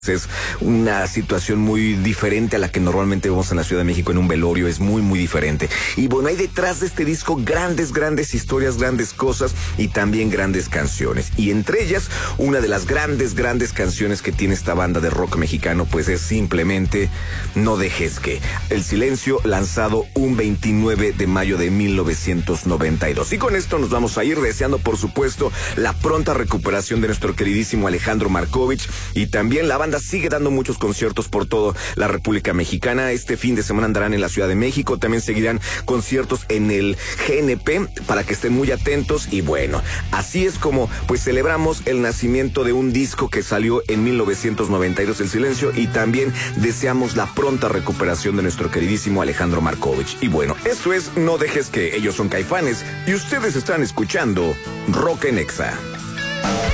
Es una situación muy diferente a la que normalmente vemos en la Ciudad de México en un velorio, es muy diferente. Y bueno, hay detrás de este disco grandes historias, grandes cosas y también grandes canciones. Y entre ellas, una de las grandes canciones que tiene esta banda de rock mexicano, pues es simplemente No Dejes Que. El Silencio, lanzado un 29 de mayo de 1992. Y con esto nos vamos a ir deseando, por supuesto, la pronta recuperación de nuestro queridísimo Alejandro Markovich, y también la banda sigue dando muchos conciertos por toda la República Mexicana. Este fin de semana andarán en la Ciudad de México, también seguirán conciertos en el GNP para que estén muy atentos. Y bueno, así es como pues celebramos el nacimiento de un disco que salió en 1992, El Silencio, y también deseamos la pronta recuperación de nuestro queridísimo Alejandro Markovich. Y bueno, esto es No Dejes Que. Ellos son Caifanes y ustedes están escuchando Rock en Exa.